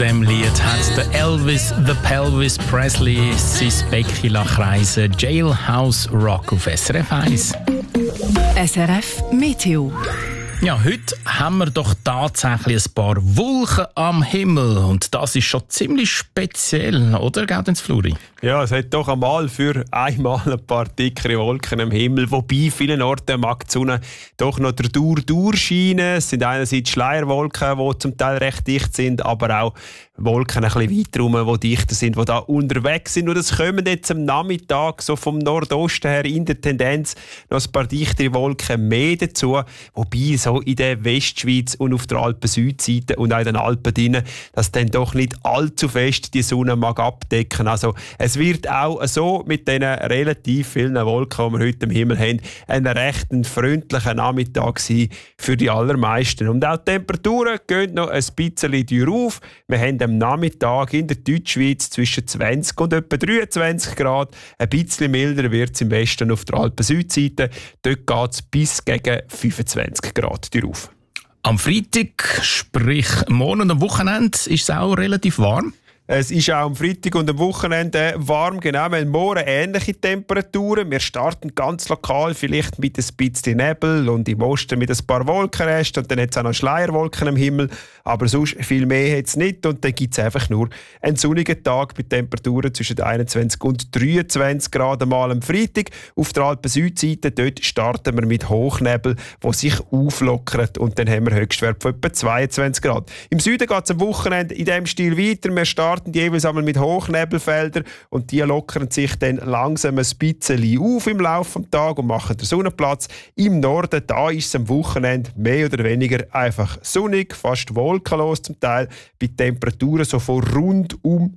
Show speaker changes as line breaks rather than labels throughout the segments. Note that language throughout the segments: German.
dem Lied hat der Elvis the Pelvis Presley sein Becken kreisen. Jailhouse Rock auf SRF 1.
SRF Meteo.
Ja, heute haben wir doch tatsächlich ein paar Wolken am Himmel. Und das ist schon ziemlich speziell, oder, Gaudenz Fluri?
Ja, es hat doch einmal für einmal ein paar dickere Wolken am Himmel. Wobei vielen Orten mag die Sonne doch noch durchscheinen. Es sind einerseits Schleierwolken, die zum Teil recht dicht sind, aber auch Wolken ein bisschen weiter rum, die dichter sind, die da unterwegs sind. Und es kommen jetzt am Nachmittag so vom Nordosten her in der Tendenz noch ein paar dichtere Wolken mehr dazu. Wobei so in der Westschweiz und auf der Alpen-Südseite und auch in den Alpen drinnen, dass dann doch nicht allzu fest die Sonne mag abdecken. Also es wird auch so mit diesen relativ vielen Wolken, die wir heute im Himmel haben, ein recht freundlicher Nachmittag sein für die allermeisten. Und auch die Temperaturen gehen noch ein bisschen auf. Wir haben am Nachmittag in der Deutschschweiz zwischen 20 und etwa 23 Grad. Ein bisschen milder wird es im Westen auf der Alpen-Südseite. Dort geht es bis gegen 25 Grad auf.
Am Freitag, sprich morgen und am Wochenende, ist es auch relativ warm.
Es ist auch am Freitag und am Wochenende warm, genau. Wir haben morgen ähnliche Temperaturen. Wir starten ganz lokal, vielleicht mit ein bisschen Nebel und im Osten mit ein paar Wolkenresten und dann hat es auch noch Schleierwolken am Himmel. Aber sonst viel mehr hat es nicht und dann gibt es einfach nur einen sonnigen Tag mit Temperaturen zwischen 21 und 23 Grad mal am Freitag. Auf der Alpen-Südseite dort starten wir mit Hochnebel, der sich auflockert und dann haben wir Höchstwert von etwa 22 Grad. Im Süden geht es am Wochenende in diesem Stil weiter. Wir starten jeweils einmal mit Hochnebelfeldern und die lockern sich dann langsam ein bisschen auf im Laufe des Tages und machen den Sonnenplatz. Im Norden, da ist es am Wochenende mehr oder weniger einfach sonnig, fast wolkenlos zum Teil, bei Temperaturen so von rund um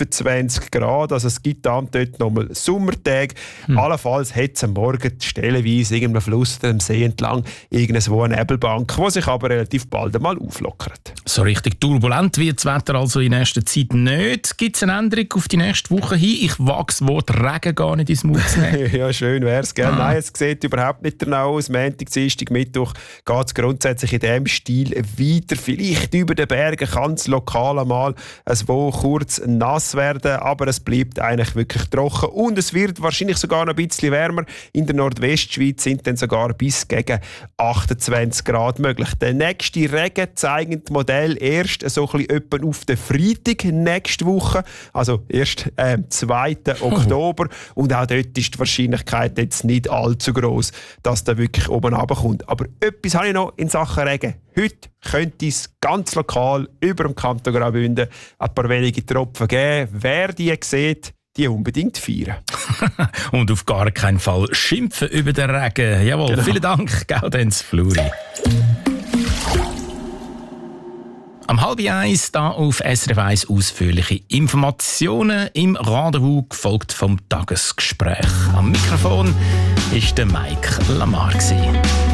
25 Grad. Also es gibt dann dort nochmal Sommertage. Allenfalls hat es am Morgen stellenweise irgendeinem Fluss oder einem See entlang irgendwo eine Nebelbank, die sich aber relativ bald einmal auflockert.
So richtig turbulent wird das Wetter also in nächster Zeit nicht. Gibt es eine Änderung auf die nächste Woche hin? Ich wage das Wort Regen gar nicht ins Mund zu nehmen.
Ja, schön wär's, gell? Nein, es sieht überhaupt nicht danach aus. Montag, Dienstag, Mittwoch geht es grundsätzlich in diesem Stil weiter. Vielleicht über den Bergen kann es lokal einmal kurz nass werden, aber es bleibt eigentlich wirklich trocken und es wird wahrscheinlich sogar noch ein bisschen wärmer. In der Nordwestschweiz sind dann sogar bis gegen 28 Grad möglich. Der nächste Regen zeigen die Modelle erst so ein bisschen etwa auf den Freitag nächste Woche, also erst am 2. Oktober. Und auch dort ist die Wahrscheinlichkeit jetzt nicht allzu gross, dass der wirklich oben runterkommt. Aber etwas habe ich noch in Sachen Regen. Heute könnte es ganz lokal über dem Kanton Graubünden ein paar wenige Tropfen geben. Wer die sieht, die unbedingt feiern.
Und auf gar keinen Fall schimpfen über den Regen. Jawohl, genau. Vielen Dank, Gaudenz Fluri. Am 12:30 da auf SRF 1 ausführliche Informationen im Rendezvous, gefolgt vom Tagesgespräch. Am Mikrofon war der Mike Lamar.